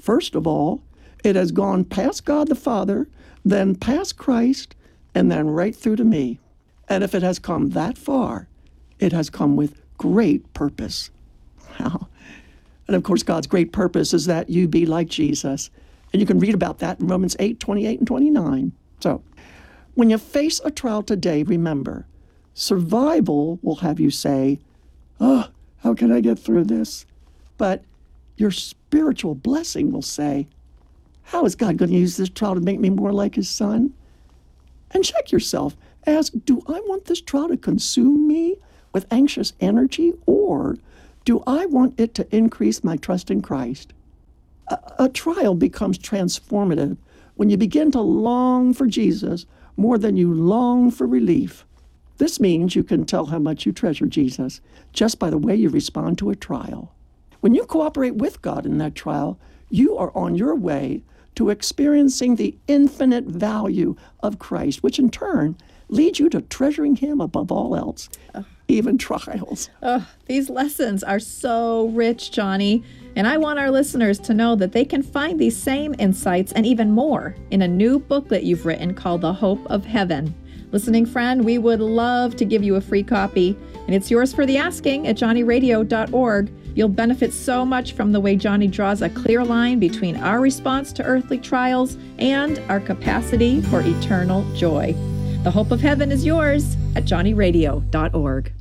First of all, it has gone past God the Father, then past Christ, and then right through to me. And if it has come that far, it has come with great purpose. Wow. And of course, God's great purpose is that you be like Jesus. And you can read about that in Romans 8:28 and 29. So, when you face a trial today, remember, survival will have you say, oh, how can I get through this? But your spiritual blessing will say, how is God going to use this trial to make me more like his son? And check yourself. Ask, do I want this trial to consume me with anxious energy, or do I want it to increase my trust in Christ? A trial becomes transformative when you begin to long for Jesus more than you long for relief. This means you can tell how much you treasure Jesus just by the way you respond to a trial. When you cooperate with God in that trial, you are on your way to experiencing the infinite value of Christ, which in turn leads you to treasuring him above all else, even trials. These lessons are so rich, Johnny. And I want our listeners to know that they can find these same insights and even more in a new booklet you've written called The Hope of Heaven. Listening friend, we would love to give you a free copy, and it's yours for the asking at johnnyradio.org. You'll benefit so much from the way Johnny draws a clear line between our response to earthly trials and our capacity for eternal joy. The Hope of Heaven is yours at johnnyradio.org.